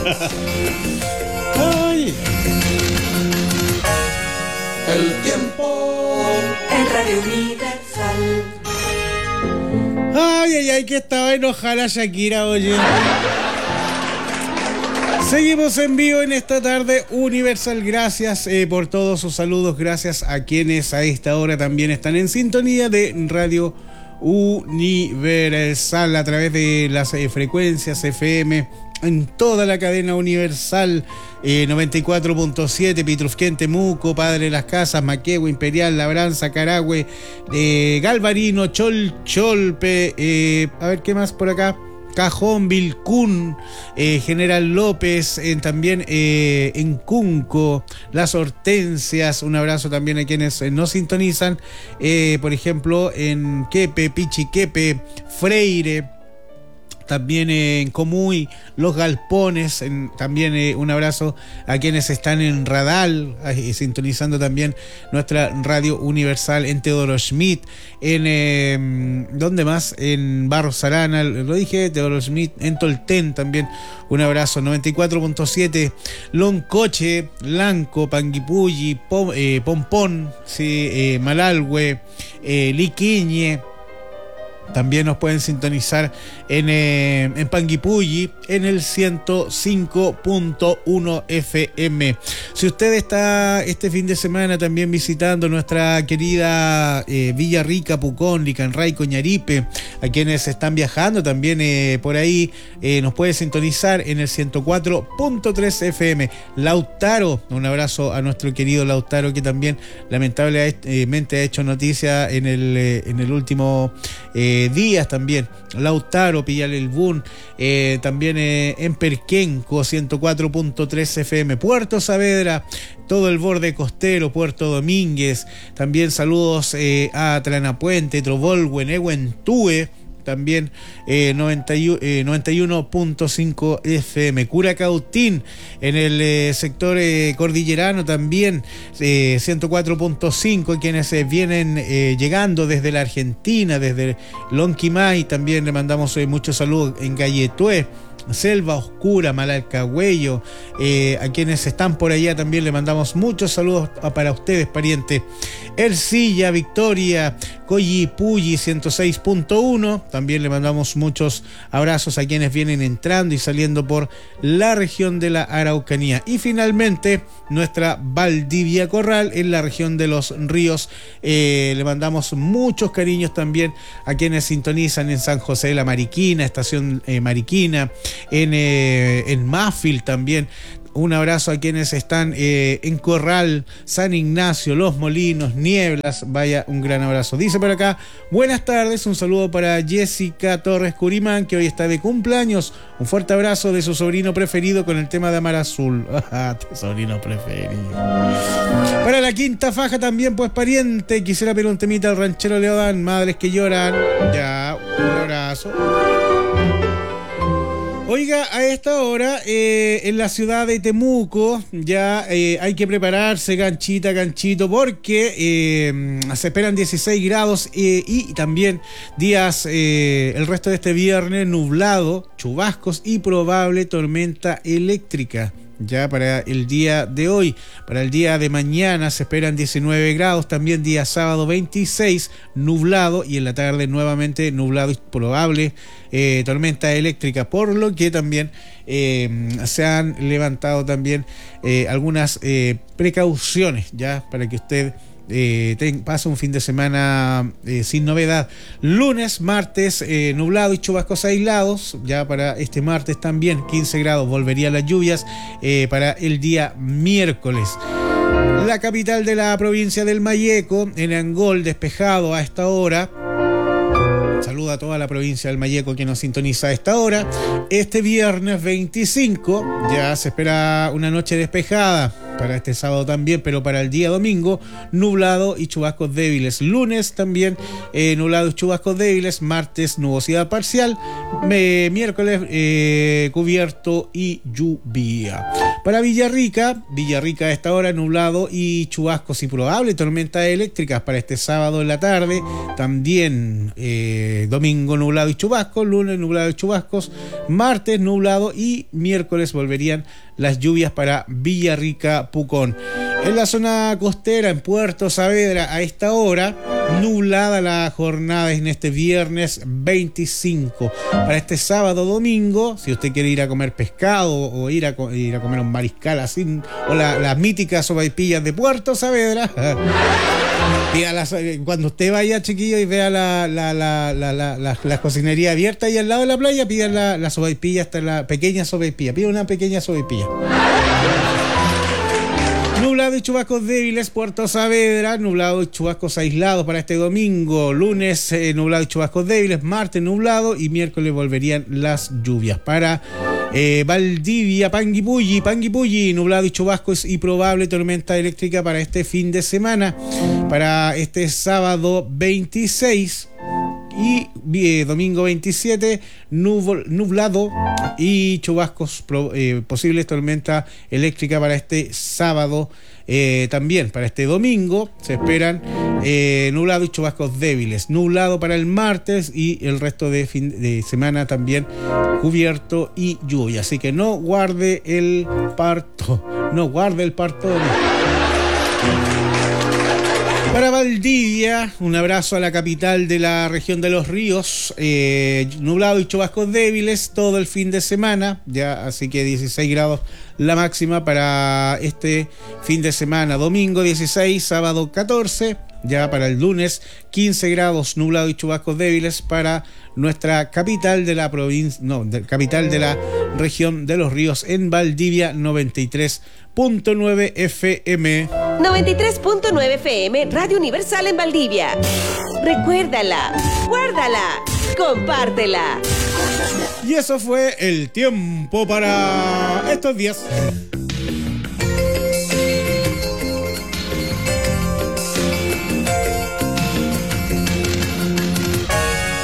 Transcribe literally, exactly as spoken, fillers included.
Ay. El tiempo en Radio Universal. Ay, ay, ay, que estaba enojada Shakira, oye. Seguimos en vivo en esta tarde Universal. Gracias eh, por todos sus saludos. Gracias a quienes a esta hora también están en sintonía de Radio Universal a través de las eh, frecuencias F M en toda la cadena Universal, eh, noventa y cuatro punto siete, Pitrufquén, Temuco, Padre de las Casas, Maquehue, Imperial, Labranza, Carahue, eh, Galvarino, Cholcholpe, eh, a ver qué más por acá, Cajón, Vilcún, eh, General López, eh, también eh, en Cunco, Las Hortensias. Un abrazo también a quienes eh, nos sintonizan, eh, por ejemplo en Quepe, Pichiquepe, Freire, también en Comuy, Los Galpones. En, también eh, un abrazo a quienes están en Radal, eh, sintonizando también nuestra Radio Universal en Teodoro Schmidt, en eh, ¿dónde más? En Barros Arana, lo dije, Teodoro Schmidt, en Tolten también un abrazo, noventa y cuatro punto siete, Loncoche, Lanco, Panguipulli, Pom, eh, Pompón, sí, eh, Malalhue, eh, Liquiñe. También nos pueden sintonizar en, eh, en Panguipulli en el ciento cinco punto uno F M. Si usted está este fin de semana también visitando nuestra querida eh, Villa Rica, Pucón, Licanray, Coñaripe, a quienes están viajando también eh, por ahí, eh, nos puede sintonizar en el ciento cuatro punto tres F M. Lautaro, un abrazo a nuestro querido Lautaro, que también lamentablemente ha hecho noticia en el, eh, en el último eh, días también. Lautaro, Pillalelbún, eh, también eh, en Perquenco, ciento cuatro punto tres F M, Puerto Saavedra, todo el borde costero, Puerto Domínguez, también saludos eh, a Tlanapuente, Trovolhue, Nehuentúe, también eh, noventa y uno punto cinco F M, Curacautín, en el eh, sector eh, cordillerano también eh, ciento cuatro punto cinco, quienes eh, vienen eh, llegando desde la Argentina, desde Lonquimay, también le mandamos eh, muchos saludos en Galletué, Selva Oscura, Malalcahuello, eh, a quienes están por allá también le mandamos muchos saludos para ustedes, parientes. Ercilla, Victoria, Collipulli, ciento seis punto uno, también le mandamos muchos abrazos a quienes vienen entrando y saliendo por la región de la Araucanía. Y finalmente nuestra Valdivia Corral en la región de los ríos, eh, le mandamos muchos cariños también a quienes sintonizan en San José de la Mariquina, estación eh, Mariquina, en, eh, en Mafil también. Un abrazo a quienes están eh, en Corral, San Ignacio, Los Molinos, Nieblas. Vaya, un gran abrazo. Dice por acá, buenas tardes, un saludo para Jessica Torres Curimán, que hoy está de cumpleaños. Un fuerte abrazo de su sobrino preferido con el tema de Amar Azul. Tu sobrino preferido. Para la quinta faja también, pues pariente, quisiera pedir un temita al ranchero Leodán, Madres que lloran. Ya, un abrazo. Oiga, a esta hora eh, en la ciudad de Temuco ya eh, hay que prepararse, ganchita, ganchito, porque eh, se esperan dieciséis grados eh, y también días, eh, el resto de este viernes nublado, chubascos y probable tormenta eléctrica. Ya para el día de hoy, para el día de mañana se esperan diecinueve grados, también día sábado veintiséis, nublado, y en la tarde nuevamente nublado y probable eh, tormenta eléctrica, por lo que también eh, se han levantado también eh, algunas eh, precauciones ya para que usted Eh, ten, pasa un fin de semana eh, sin novedad. Lunes, martes, eh, nublado y chubascos aislados. Ya para este martes también quince grados, volverían las lluvias eh, para el día miércoles. La capital de la provincia del Mayeco, en Angol, despejado a esta hora. Saluda a toda la provincia del Mayeco que nos sintoniza a esta hora. Este viernes veinticinco ya se espera una noche despejada para este sábado también, pero para el día domingo nublado y chubascos débiles. Lunes también eh, nublado y chubascos débiles. Martes nubosidad parcial. Me, miércoles eh, cubierto y lluvia. Para Villarrica, Villarrica a esta hora nublado y chubascos y probable tormentas eléctricas para este sábado en la tarde. También eh, domingo nublado y chubascos, lunes nublado y chubascos, martes nublado y miércoles volverían las lluvias para Villarrica, Pucón. En la zona costera, en Puerto Saavedra, a esta hora, nublada la jornada en este viernes veinticinco. Para este sábado, domingo, si usted quiere ir a comer pescado o ir a, ir a comer un mariscal así, o la, las míticas sopaipillas de Puerto Saavedra, las, cuando usted vaya, chiquillo, y vea la, la, la, la, la, la, la cocinería abierta ahí al lado de la playa, pida la, la sopaipilla, hasta la pequeña sopaipilla, pida una pequeña sopaipilla. Nublado y chubascos débiles, Puerto Saavedra, nublado y chubascos aislados para este domingo, lunes eh, nublado y chubascos débiles, martes nublado y miércoles volverían las lluvias. Para eh, Valdivia, Panguipulli, Panguipulli, nublado y chubascos y probable tormenta eléctrica para este fin de semana. Para este sábado veintiséis y eh, domingo veintisiete, nubl, nublado y chubascos, pro, eh, posibles tormenta eléctrica para este sábado. Eh, también para este domingo se esperan eh, nublado y chubascos débiles, nublado para el martes y el resto de fin de semana también cubierto y lluvia, así que no guarde el parto, no guarde el parto. Para Valdivia, un abrazo a la capital de la región de Los Ríos, eh, nublado y chubascos débiles todo el fin de semana, ya, así que dieciséis grados la máxima para este fin de semana, domingo dieciséis, sábado catorce, ya para el lunes quince grados, nublado y chubascos débiles para nuestra capital de la provincia, no, de, capital de la región de Los Ríos en Valdivia, noventa y tres punto nueve F M. noventa y tres punto nueve F M, Radio Universal en Valdivia. Recuérdala, guárdala, compártela. Y eso fue el tiempo para estos días.